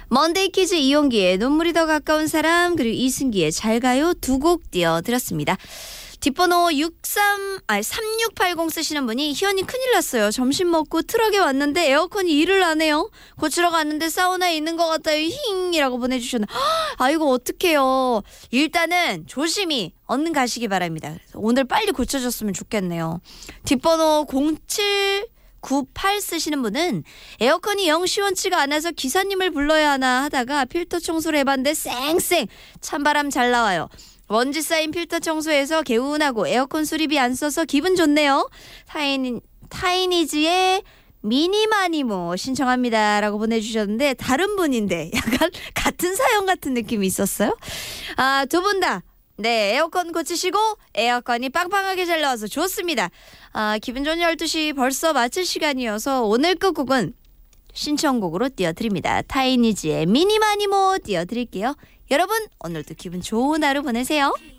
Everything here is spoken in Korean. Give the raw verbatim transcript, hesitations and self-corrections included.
먼데이 키즈 이용기의 눈물이 더 가까운 사람 그리고 이승기의 잘 가요 두 곡 띄워드렸습니다. 뒷번호 육삼, 아니 삼육팔공 쓰시는 분이 희연이 큰일 났어요. 점심 먹고 트럭에 왔는데 에어컨이 일을 안 해요. 고치러 갔는데 사우나에 있는 것 같아요. 힝이라고 보내주셨는데 아이고 어떡해요. 일단은 조심히 얼른 가시기 바랍니다. 오늘 빨리 고쳐줬으면 좋겠네요. 뒷번호 공칠구팔 쓰시는 분은 에어컨이 영 시원치가 않아서 기사님을 불러야 하나 하다가 필터 청소를 해봤는데 쌩쌩 찬바람 잘 나와요. 먼지 쌓인 필터 청소해서 개운하고 에어컨 수리비 안 써서 기분 좋네요. 타이니, 타이니즈의 미니마니모 신청합니다 라고 보내주셨는데 다른 분인데 약간 같은 사연 같은 느낌이 있었어요. 아, 두 분 다 네, 에어컨 고치시고 에어컨이 빵빵하게 잘 나와서 좋습니다. 아, 기분 좋은 열두 시 벌써 마칠 시간이어서 오늘 끝곡은 신청곡으로 띄워드립니다. 타이니즈의 미니마니모 띄워드릴게요. 여러분 오늘도 기분 좋은 하루 보내세요.